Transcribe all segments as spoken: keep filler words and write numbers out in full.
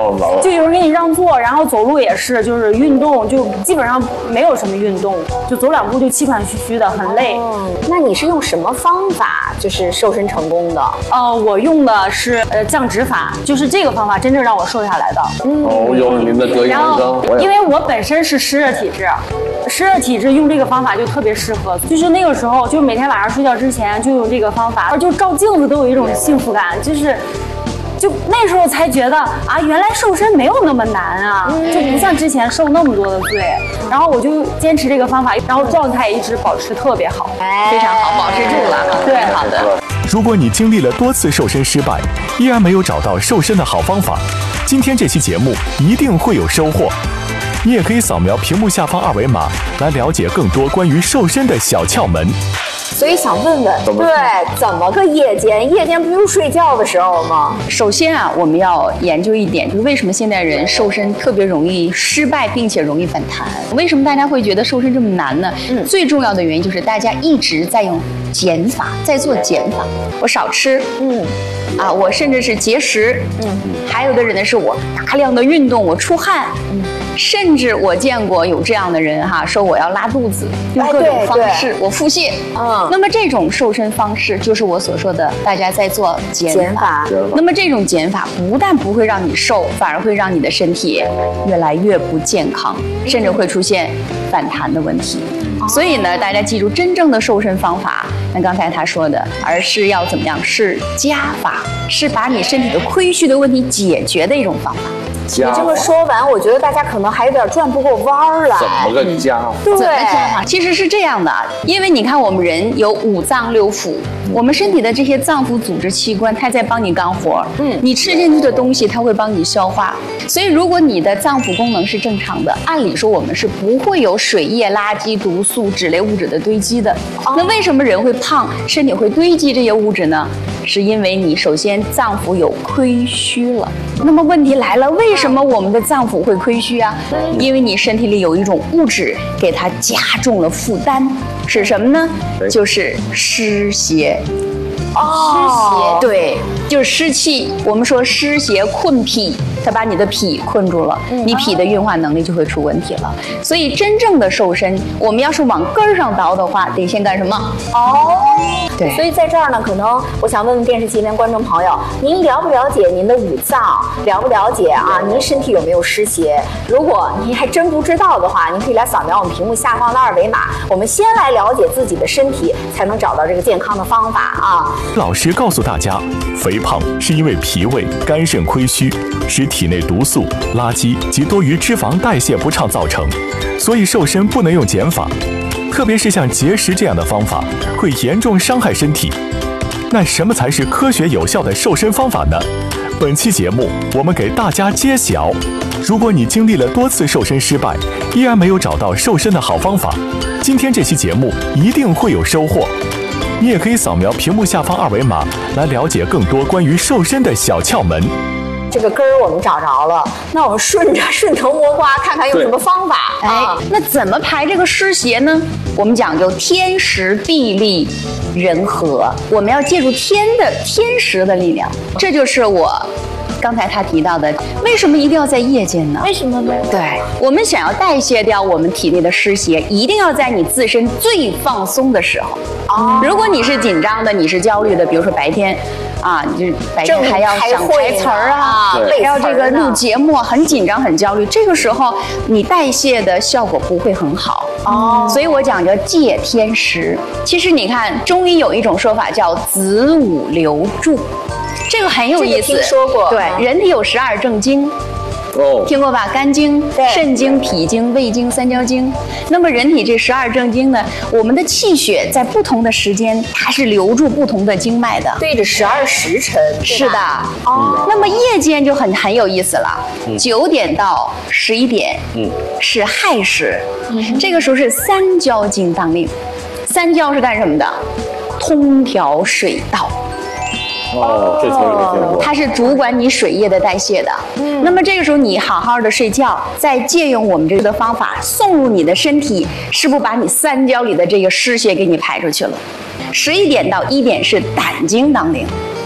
哦， 就有人给你让座，然后走路也是，就是运动就基本上没有什么运动，就走两步就气喘吁吁的，很累。 哦，那你是用什么方法就是瘦身成功的？ 呃，我用的是呃降脂法，就是这个方法真正让我瘦下来的。 嗯，哦，有您的得意文章。 因为我本身是湿热体质，湿热体质用这个方法就特别适合。就是那个时候，就每天晚上睡觉之前就用这个方法，就照镜子都有一种幸福感，就是。就那时候才觉得啊，原来瘦身没有那么难啊，就不像之前受那么多的罪。然后我就坚持这个方法，然后状态一直保持特别好， 非常好，保持住了。 对， 好的。 如果你经历了多次瘦身失败，依然没有找到瘦身的好方法，今天这期节目一定会有收获。你也可以扫描屏幕下方二维码来了解更多关于瘦身的小窍门。 所以想问问，对，怎么个夜间？夜间不用睡觉的时候吗？ 首先啊，我们要研究一点，就是为什么现代人瘦身特别容易失败，并且容易反弹？为什么大家会觉得瘦身这么难呢？嗯，最重要的原因就是大家一直在用减法，在做减法。我少吃，嗯，啊，我甚至是节食，嗯，还有的人呢是我大量的运动，我出汗，嗯。甚至我见过有这样的人哈，说我要拉肚子，用各种方式我腹泻。嗯，那么这种瘦身方式就是我所说的大家在做减法。那么这种减法不但不会让你瘦，反而会让你的身体越来越不健康，甚至会出现反弹的问题。所以呢，大家记住，真正的瘦身方法，那刚才他说的，而是要怎么样？是加法，是把你身体的亏虚的问题解决的一种方法。 你这么说完，我觉得大家可能还有点转不过弯儿来。 怎么个加法？ 对， 怎么加法？其实是这样的，因为你看我们人有五脏六腑，我们身体的这些脏腑组织器官，它在帮你干活。嗯，你吃进去的东西，它会帮你消化。所以，如果你的脏腑功能是正常的，按理说我们是不会有水液、垃圾、毒素、脂类物质的堆积的。哦、那为什么人会胖，身体会堆积这些物质呢？是因为你首先脏腑有亏虚了。那么问题来了，为什么我们的脏腑会亏虚啊？因为你身体里有一种物质给它加重了负担，是什么呢？就是湿邪。哦，湿邪，对，就是湿气。我们说湿邪困脾，它把你的脾困住了，嗯、你脾的运化能力就会出问题了。所以真正的瘦身，我们要是往根儿上倒的话，得先干什么？哦，对。 所以在这儿呢，可能我想问问电视机前观众朋友，您了不了解您的五脏？了不了解啊？您身体有没有湿邪？如果您还真不知道的话，您可以来扫描我们屏幕下方的二维码。我们先来了解自己的身体，才能找到这个健康的方法啊。 老师告诉大家，肥胖是因为脾胃、肝肾亏虚，使体内毒素、垃圾及多余脂肪代谢不畅造成，所以瘦身不能用减法，特别是像节食这样的方法，会严重伤害身体。那什么才是科学有效的瘦身方法呢？本期节目我们给大家揭晓。如果你经历了多次瘦身失败，依然没有找到瘦身的好方法，今天这期节目一定会有收获。你也可以扫描屏幕下方二维码来了解更多关于瘦身的小窍门。 这个根儿我们找着了，那我们顺着顺藤摸瓜，看看用什么方法。 哎，那怎么排这个湿邪呢？我们讲究天时地利人和，我们要借助天的天时的力量，这就是我刚才他提到的，为什么一定要在夜间呢？ 为什么呢？ 对，我们想要代谢掉我们体内的湿邪，一定要在你自身最放松的时候。哦，如果你是紧张的，你是焦虑的，比如说白天，啊，你就白天还要想台词儿啊，还要这个录节目，很紧张很焦虑，这个时候你代谢的效果不会很好。哦，所以我讲叫借天时。其实你看，中医有一种说法叫子午流注。这个很有意思， 这个听说过。 对，人体有十二正经，哦，听过吧？肝经、肾经、脾经、胃经、三焦经。那么人体这十二正经呢，我们的气血在不同的时间，它是流注不同的经脉的， 对着十二时辰。 是的，哦。那么夜间就很很有意思了，九点到十一点，嗯，是亥时，嗯，这个时候是三焦经当令。三焦是干什么的？通调水道。 哦，这词儿没听过。 它是主管你水液的代谢的。嗯，那么这个时候你好好的睡觉，再借用我们这个方法送入你的身体，是不是把你三焦里的这个湿邪给你排出去了？十一点到一点是胆经当令，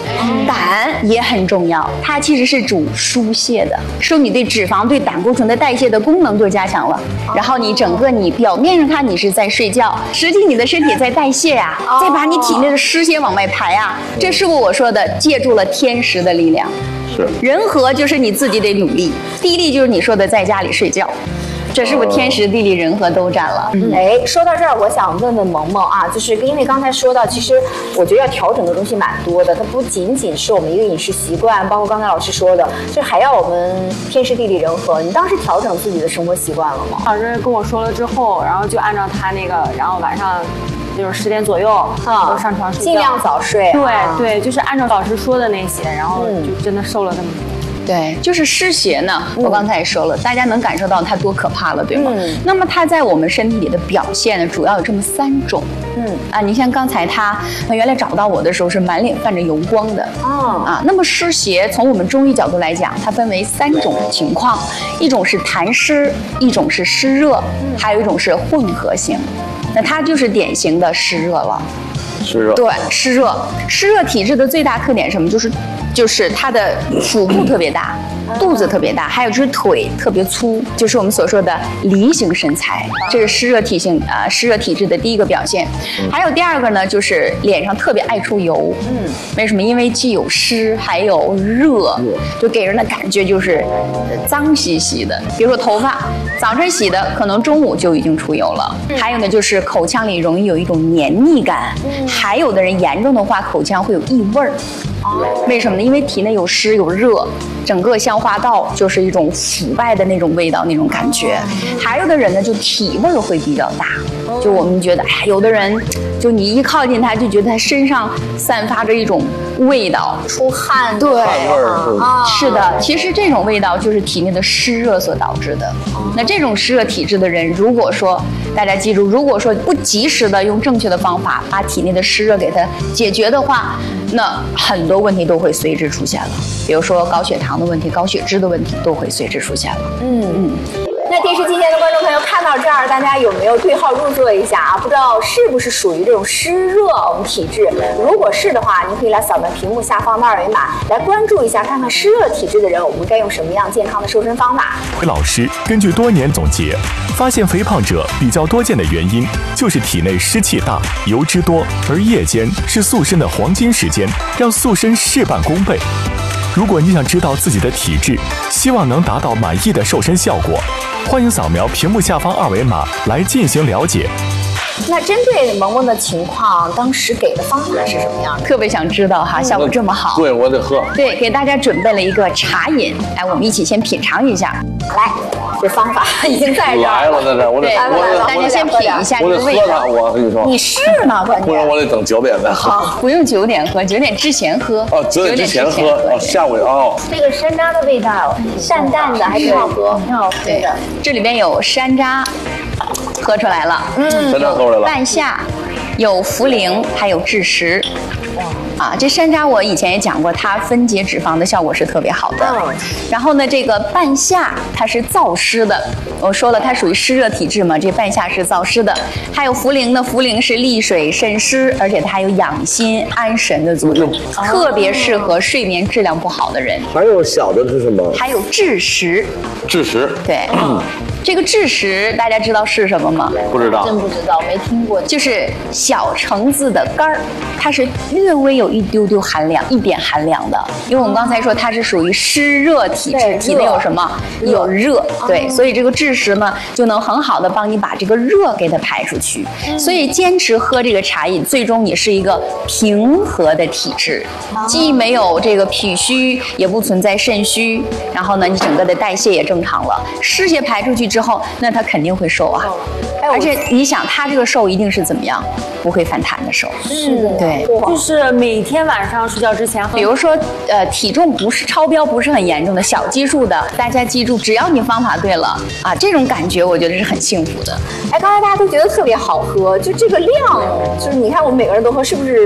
胆也很重要，它其实是主疏泄的，说你对脂肪、对胆固醇的代谢的功能都加强了。然后你整个你表面上看你是在睡觉，实际你的身体在代谢呀、啊，再把你体内的湿邪往外排啊。这是不是我说的借助了天时的力量？ 是。 人和就是你自己得努力，地利就是你说的在家里睡觉。这是不是天时地利人和都占了？ 嗯、哎，说到这儿，我想问问萌萌啊，就是因为刚才说到，其实我觉得要调整的东西蛮多的，它不仅仅是我们一个饮食习惯，包括刚才老师说的，就还要我们天时地利人和。你当时调整自己的生活习惯了吗？ 老师跟我说了之后，然后就按照他那个，然后晚上就是十点左右啊上床睡觉， 尽量早睡。 对、 啊、 对，就是按照老师说的那些，然后就真的瘦了那么多。 对，就是湿邪呢，我刚才也说了，嗯、大家能感受到它多可怕了，对吗？ 嗯、 那么它在我们身体里的表现呢，主要有这么三种。嗯啊，你像刚才他，他原来找到我的时候是满脸泛着油光的。 哦啊，那么湿邪从我们中医角度来讲，它分为三种情况，一种是痰湿，一种是湿热，还有一种是混合型。那它就是典型的湿热了。 湿热。 对，湿热，湿热体质的最大特点是什么？就是。就是它的腹部特别大，肚子特别大，还有就是腿特别粗，就是我们所说的梨形身材，这是湿热体性啊、呃、湿热体质的第一个表现。还有第二个呢，就是脸上特别爱出油。嗯，为什么？因为既有湿还有热，就给人的感觉就是脏兮兮的。比如说头发，早晨洗的，可能中午就已经出油了。还有呢，就是口腔里容易有一种黏腻感，还有的人严重的话，口腔会有异味儿。为什么呢？因为体内有湿有热，整个消化道就是一种腐败的那种味道，那种感觉。还有的人呢，就体味会比较大，就我们觉得，哎，有的人就你一靠近他，就觉得他身上散发着一种味道， 出汗， 对， 汗味儿啊，是的。其实这种味道就是体内的湿热所导致的。那这种湿热体质的人，如果说大家记住，如果说不及时的用正确的方法把体内的湿热给它解决的话，那很多问题都会随之出现了，比如说高血糖的问题、高血脂的问题都会随之出现了。 嗯嗯。那电视机前的观众朋友看到这儿，大家有没有对号入座一下啊？不知道是不是属于这种湿热我们体质？如果是的话，您可以来扫描屏幕下方的二维码，来关注一下，看看湿热体质的人，我们该用什么样健康的瘦身方法。 老师根据多年总结，发现肥胖者比较多见的原因就是体内湿气大、油脂多，而夜间是塑身的黄金时间，让塑身事半功倍。如果你想知道自己的体质，希望能达到满意的瘦身效果，欢迎扫描屏幕下方二维码来进行了解。 那针对萌萌的情况，当时给的方法是什么样的？ 特别想知道哈，效果这么好。 对，我得喝。 对，给大家准备了一个茶饮，来，我们一起先品尝一下。 来，这方法已经在这儿来了，在这儿，我得， 我大家先品一下这个味道。 我跟你说， 你是吗？关键不然我得等九点再喝。 好，不用九点喝，九点之前喝。 哦，九点之前喝，哦，下午哦。 这个山楂的味道，淡淡的，还挺好喝，挺好喝的。 这里边有山楂。喝出来了， 嗯，山楂喝出来了， 半夏，有茯苓，还有枳实。啊，这山楂我以前也讲过，它分解脂肪的效果是特别好的。嗯，然后呢，这个半夏它是燥湿的，我说了它属于湿热体质嘛，这半夏是燥湿的。还有茯苓呢，茯苓是利水渗湿，而且它还有养心安神的作用，嗯、特别适合睡眠质量不好的人。 还有小的是什么？ 还有枳实。 枳实。 对。嗯这个枳实大家知道是什么吗？ 不知道， 真不知道，没听过。 就是小橙子的干儿，它是略微有一丢丢寒凉，一点寒凉的。因为我们刚才说它是属于湿热体质，体内有什么？有热，对，所以这个枳实呢就能很好的帮你把这个热给它排出去。所以坚持喝这个茶饮，最终你是一个平和的体质，既没有这个脾虚，也不存在肾虚，然后呢，你整个的代谢也正常了，湿邪排出去之后，那它肯定会瘦啊。而且你想，它这个瘦一定是怎么样？不会反弹的瘦。 是的， 对， 就是每天晚上睡觉之前， 比如说，呃，体重不是超标，不是很严重的小基数的，大家记住，只要你方法对了啊，这种感觉我觉得是很幸福的。 哎，刚才大家都觉得特别好喝，就这个量，就是你看我们每个人都喝，是不是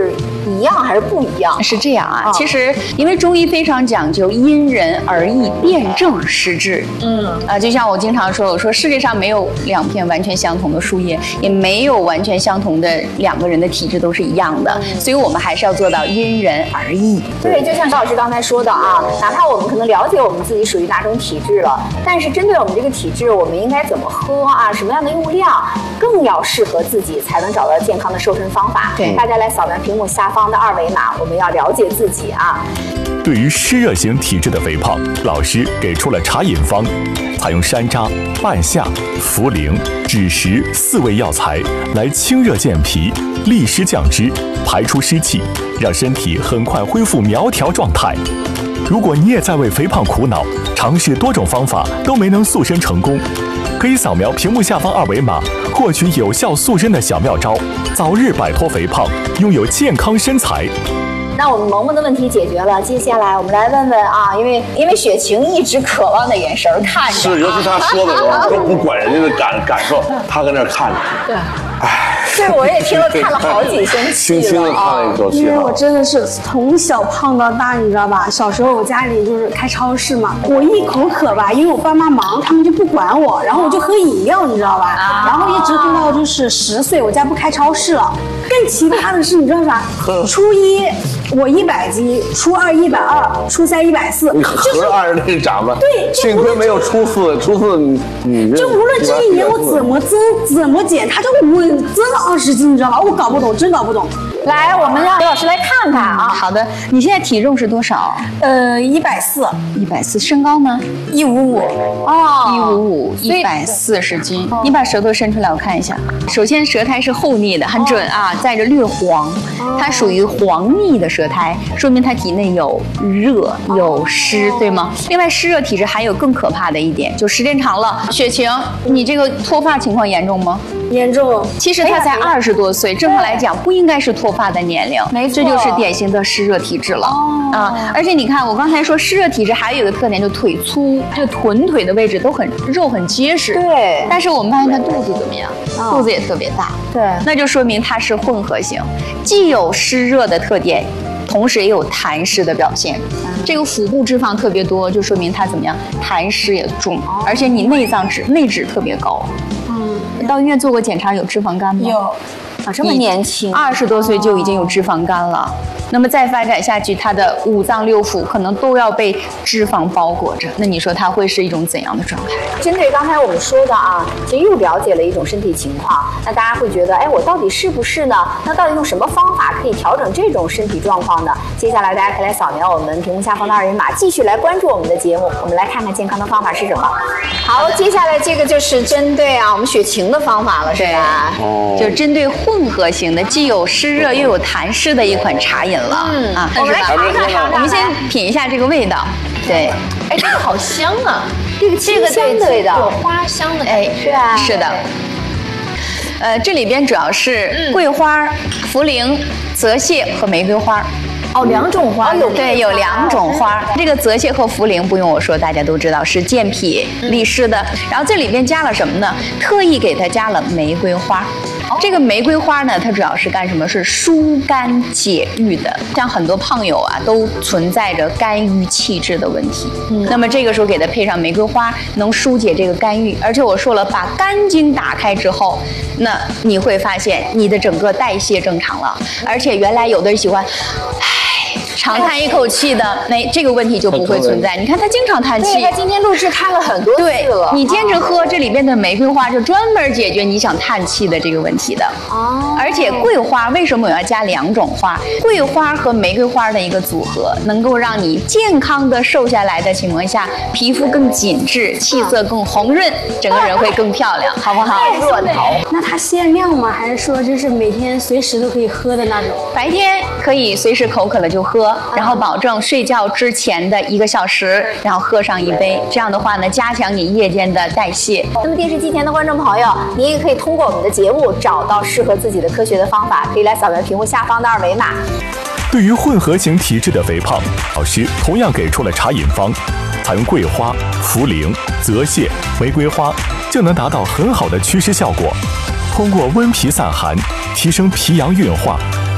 一样还是不一样？ 是这样啊， 哦、 其实因为中医非常讲究因人而异，辨证施治。嗯啊，就像我经常说，我说世界上没有两片完全相同的树叶，也没有完全相同的两个人的体质都是一样的，嗯、所以我们还是要做到因人而异。 对，就像高老师刚才说的啊，哪怕我们可能了解我们自己属于哪种体质了，但是针对我们这个体质，我们应该怎么喝啊，什么样的用量，更要适合自己，才能找到健康的瘦身方法。 对， 大家来扫描屏幕下方的二维码，我们要了解自己啊。 对于湿热型体质的肥胖，老师给出了茶饮方，采用山楂、半夏、茯苓、枳实四味药材来清热健脾、利湿降脂、排出湿气，让身体很快恢复苗条状态。如果你也在为肥胖苦恼，尝试多种方法都没能塑身成功，可以扫描屏幕下方二维码，获取有效塑身的小妙招，早日摆脱肥胖，拥有健康身材。 那我们萌萌的问题解决了，接下来我们来问问啊，因为因为雪晴一直渴望的眼神看着， 是，尤其他说的时候都不管人家的感感受，他搁那看着。 对，哎，对，我也听了看了好几声戏了， 轻轻的看了一口气。 因为我真的是从小胖到大，你知道吧？小时候我家里就是开超市嘛，我一口渴吧，因为我爸妈忙，他们就不管我，然后我就喝饮料，你知道吧？啊、然后一直喝到就是十岁，我家不开超市了。更奇葩的是，你知道啥？初一我一百斤，初二一百二，初三一百四， 你合着按着那长吧。 对， 幸亏没有初四，初四你你就无论这一年我怎么增怎么减，它就稳增了二十斤，你知道吧？我搞不懂，真搞不懂。 来，我们让刘老师来看看啊。 好的，你现在体重是多少？ 呃，一百四， 一百四。身高呢？ 一五五。 哦，一五五，一百四十斤。你把舌头伸出来，我看一下。首先，舌苔是厚腻的，很准啊，带着略黄，它属于黄腻的舌苔，说明它体内有热有湿，对吗？另外，湿热体质还有更可怕的一点，就时间长了，雪晴，你这个脱发情况严重吗？ 严重。 其实他才二十多岁，正常来讲不应该是脱发的年龄， 没错， 这就是典型的湿热体质了。哦啊，而且你看，我刚才说湿热体质还有一个特点，就腿粗，这臀腿的位置都很肉很结实。 对。 但是我们发现他肚子怎么样？哦、肚子也特别大。 对。 那就说明它是混合型，既有湿热的特点，同时也有痰湿的表现。嗯、这个腹部脂肪特别多，就说明它怎么样？痰湿也重，哦、而且你内脏脂内脂特别高。到医院做过检查，有脂肪肝吗？ 有， 啊，这么年轻， 二十多岁就已经有脂肪肝了。那么再发展下去，他的五脏六腑可能都要被脂肪包裹着。那你说他会是一种怎样的状态？ 针对刚才我们说的啊，其实又了解了一种身体情况。那大家会觉得，哎，我到底是不是呢？那到底用什么方法可以调整这种身体状况呢？接下来大家可以来扫描我们屏幕下方的二维码，继续来关注我们的节目。我们来看看健康的方法是什么。好，接下来这个就是针对啊我们雪晴的方法了，是吧？ 哦， 就针对混合型的，既有湿热又有痰湿的一款茶饮了。嗯啊， 我们来尝尝尝， 我们先品一下这个味道。对， 哎，这个好香啊！ 这个清香的味道， 有花香的， 哎， 是吧？ 是的。呃，这里边主要是桂花、茯苓、泽泻和玫瑰花。 哦，两种花有对，有两种花。这个泽泻和茯苓不用我说，大家都知道是健脾利湿的。然后这里边加了什么呢？特意给它加了玫瑰花。这个玫瑰花呢，它主要是干什么？是疏肝解郁的。像很多胖友啊，都存在着肝郁气滞的问题。嗯，那么这个时候给它配上玫瑰花，能疏解这个肝郁。而且我说了，把肝经打开之后，那你会发现你的整个代谢正常了。而且原来有的人喜欢，唉，长叹一口气的，那这个问题就不会存在。你看他经常叹气， 对，他今天录制叹了很多次了。 你坚持喝这里边的玫瑰花，就专门解决你想叹气的这个问题的。哦，而且桂花为什么我要加两种花？桂花和玫瑰花的一个组合，能够让你健康的瘦下来的情况下，皮肤更紧致，气色更红润，整个人会更漂亮，好不好？ 热闹。 那它限量吗？还是说就是每天随时都可以喝的那种？ 白天可以随时口渴了就喝，然后保证睡觉之前的一个小时，然后喝上一杯。这样的话呢，加强你夜间的代谢。 那么电视机前的观众朋友，您也可以通过我们的节目找到适合自己的科学的方法，可以来扫描屏幕下方的二维码。 对于混合型体质的肥胖，老师同样给出了茶饮方，采用桂花、茯苓、泽泻、玫瑰花，就能达到很好的祛湿效果。通过温脾散寒，提升脾阳运化，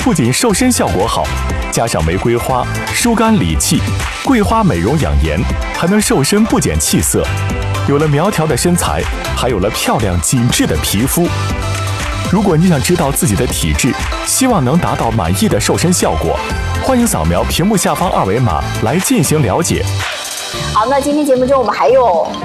不仅瘦身效果好，加上玫瑰花疏肝理气，桂花美容养颜，还能瘦身不减气色。有了苗条的身材，还有了漂亮紧致的皮肤。如果你想知道自己的体质，希望能达到满意的瘦身效果，欢迎扫描屏幕下方二维码来进行了解。 好，那今天节目中我们还有